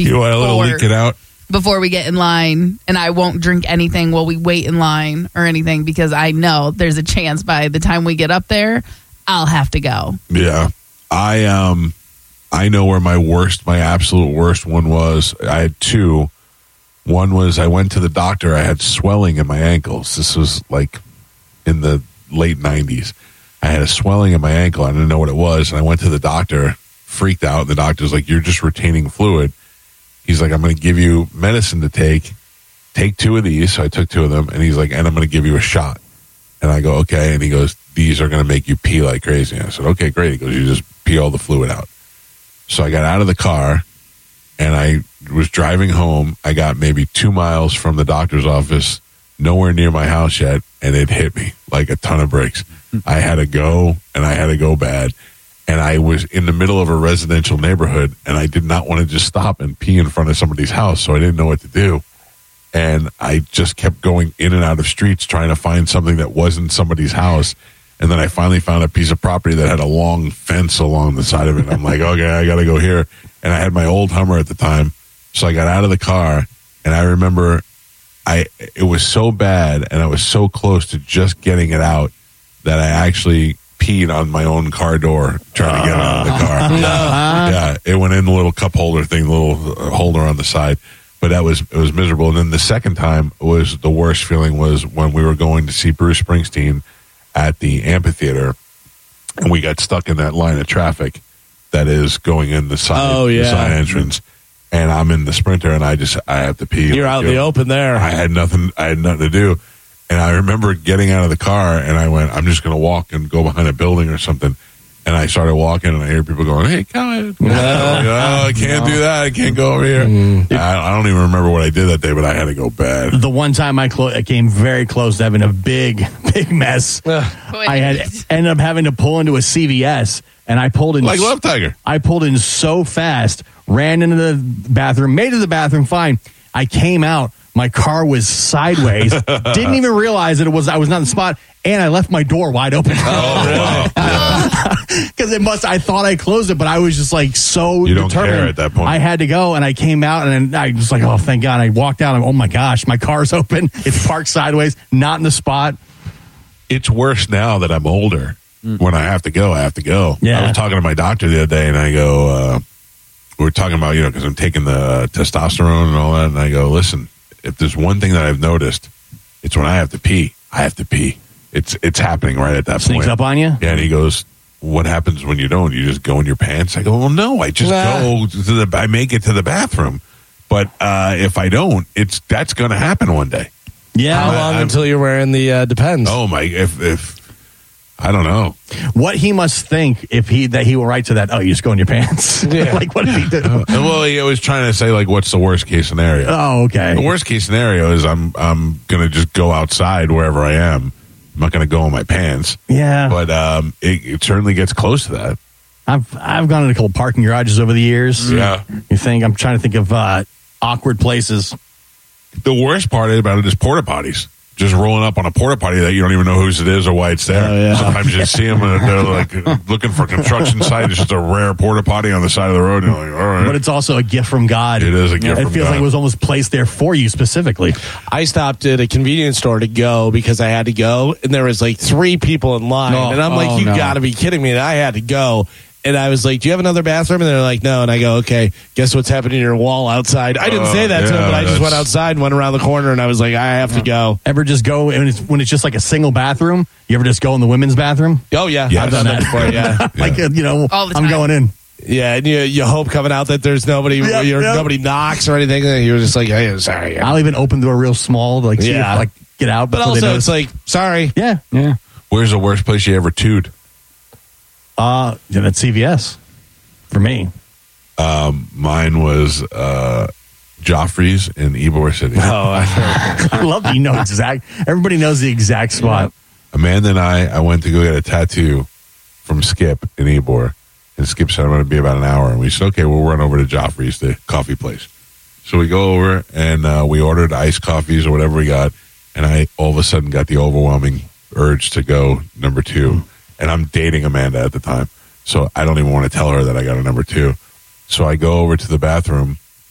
You want a little leak it out? Before we get in line, and I won't drink anything while we wait in line or anything because I know there's a chance by the time we get up there, I'll have to go. Yeah. I know where my absolute worst one was. I had two. One was I went to the doctor. I had swelling in my ankles. This was like in the late 90s. I had a swelling in my ankle. I didn't know what it was. And I went to the doctor, freaked out. The doctor's like, you're just retaining fluid. He's like, I'm going to give you medicine to take. Take 2 of these. So I took 2 of them. And he's like, and I'm going to give you a shot. And I go, okay. And he goes, these are going to make you pee like crazy. And I said, okay, great. He goes, you just pee all the fluid out. So I got out of the car and I was driving home. I got maybe 2 miles from the doctor's office, nowhere near my house yet. And it hit me like a ton of bricks. I had to go, and I had to go bad. And I was in the middle of a residential neighborhood, and I did not want to just stop and pee in front of somebody's house, so I didn't know what to do. And I just kept going in and out of streets trying to find something that wasn't somebody's house. And then I finally found a piece of property that had a long fence along the side of it. I'm like, okay, I got to go here. And I had my old Hummer at the time, so I got out of the car, and I remember it was so bad, and I was so close to just getting it out that I actually peed on my own car door trying to get out of the car. Yeah, it went in the little cup holder thing, the little holder on the side. But it was miserable. And then the second time was the worst feeling was when we were going to see Bruce Springsteen at the amphitheater, and we got stuck in that line of traffic that is going in the side, the side entrance. And I'm in the Sprinter, and I have to pee. You're out in the open there. I had nothing to do. And I remember getting out of the car, and I went, I'm just going to walk and go behind a building or something. And I started walking, and I hear people going, hey, come on. I can't do that. I can't go over here. I don't even remember what I did that day, but I had to go bad. The one time I came very close to having a big mess. I ended up having to pull into a CVS, and I pulled in. Like Love Tiger. I pulled in so fast, ran into the bathroom, made it to the bathroom fine. I came out. My car was sideways. Didn't even realize that I was not in the spot, and I left my door wide open. Oh, wow. Because I thought I closed it, but I was just like so you don't determined. Care at that point. I had to go, and I came out, and I was like, oh, thank God. I walked out, and oh my gosh, my car's open. It's parked sideways, not in the spot. It's worse now that I'm older. When I have to go, I have to go. Yeah. I was talking to my doctor the other day, and I go, we were talking about, because I'm taking the testosterone and all that, and I go, listen, if there's one thing that I've noticed, it's when I have to pee. I have to pee. It's happening right at that point. Sneaks up on you? Yeah, and he goes, what happens when you don't? You just go in your pants? I go, well, no, I just go I make it to the bathroom. But if I don't, that's going to happen one day. Yeah. How long until you're wearing the Depends? Oh, my, if I don't know. What he must think that he will write to that, oh, you just go in your pants. Yeah. Like, what did he do? Well, he was trying to say, like, what's the worst case scenario? Oh, okay. The worst case scenario is I'm going to just go outside wherever I am. I'm not going to go in my pants. Yeah. But it certainly gets close to that. I've gone in a couple parking garages over the years. Yeah. I'm trying to think of awkward places. The worst part about it is porta potties. Just rolling up on a porta potty that you don't even know whose it is or why it's there. Oh, yeah. Sometimes you just see them and they're like looking for construction site. It's just a rare porta potty on the side of the road. And you're like, all right. But it's also a gift from God. It is a gift from God. It feels like it was almost placed there for you specifically. I stopped at a convenience store to go because I had to go, and there was like 3 people in line. And I'm like, you got to be kidding me. And I had to go. And I was like, do you have another bathroom? And they're like, no. And I go, okay, guess what's happening to your wall outside? I didn't say that to him, but I just went outside and went around the corner, and I was like, I have to go. Ever just go, when it's just like a single bathroom, you ever just go in the women's bathroom? Oh, yeah. Yes. I've done that before, yeah. Like, all the time. I'm going in. Yeah, and you hope coming out that there's nobody, nobody knocks or anything. And you're just like, hey, sorry. I'll even open the door real small to see if, get out. But also, it's like, sorry. Yeah. Where's the worst place you ever tooed? That's CVS. For me. Mine was Joffrey's in Ybor City. I love that you know everybody knows the exact spot. Amanda and I went to go get a tattoo from Skip in Ybor. And Skip said, I'm going to be about an hour. And we said, okay, we'll run over to Joffrey's, the coffee place. So we go over and we ordered iced coffees or whatever we got. And I all of a sudden got the overwhelming urge to go number 2. And I'm dating Amanda at the time. So I don't even want to tell her that I got a number 2. So I go over to the bathroom